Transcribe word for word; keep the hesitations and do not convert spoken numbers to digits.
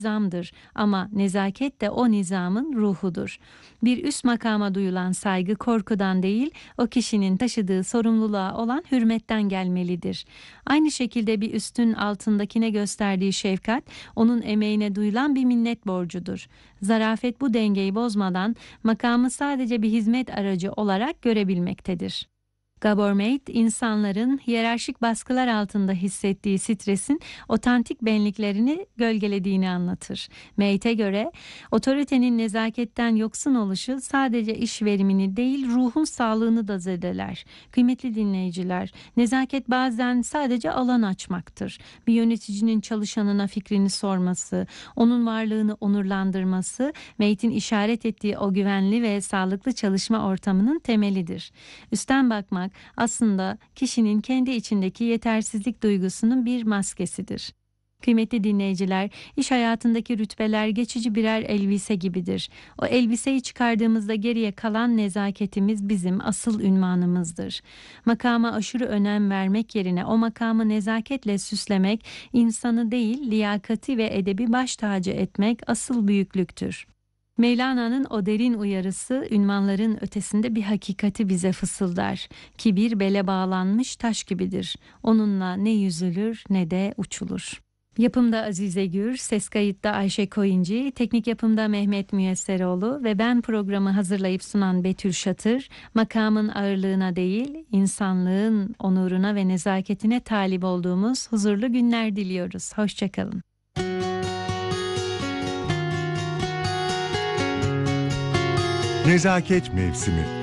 nizamdır ama nezaket de o nizamın ruhudur. Bir üst makama duyulan saygı korkudan değil, o kişinin taşıdığı sorumluluğa olan hürmetten gelmelidir. Aynı şekilde bir üstün altındakine gösterdiği şefkat, onun emeğine duyulan bir minnet borcudur. Zarafet bu dengeyi bozmadan makamı sadece bir hizmet aracı olarak görebilmektedir. Gabor Mate, insanların hiyerarşik baskılar altında hissettiği stresin otantik benliklerini gölgelediğini anlatır. Mate'e göre otoritenin nezaketten yoksun oluşu sadece iş verimini değil, ruhun sağlığını da zedeler. Kıymetli dinleyiciler, nezaket bazen sadece alan açmaktır. Bir yöneticinin çalışanına fikrini sorması, onun varlığını onurlandırması, Mate'in işaret ettiği o güvenli ve sağlıklı çalışma ortamının temelidir. Üstten bakmak aslında kişinin kendi içindeki yetersizlik duygusunun bir maskesidir. Kıymetli dinleyiciler, iş hayatındaki rütbeler geçici birer elbise gibidir. O elbiseyi çıkardığımızda geriye kalan nezaketimiz bizim asıl ünvanımızdır. Makama aşırı önem vermek yerine o makamı nezaketle süslemek, insanı değil liyakati ve edebi baş tacı etmek asıl büyüklüktür. Mevlana'nın o derin uyarısı ünvanların ötesinde bir hakikati bize fısıldar. Kibir bele bağlanmış taş gibidir. Onunla ne yüzülür ne de uçulur. Yapımda Azize Gür, ses kayıtta Ayşe Koyuncu, teknik yapımda Mehmet Müyesseroğlu ve ben programı hazırlayıp sunan Betül Şatır, makamın ağırlığına değil, insanlığın onuruna ve nezaketine talip olduğumuz huzurlu günler diliyoruz. Hoşçakalın. Nezaket Mevsimi.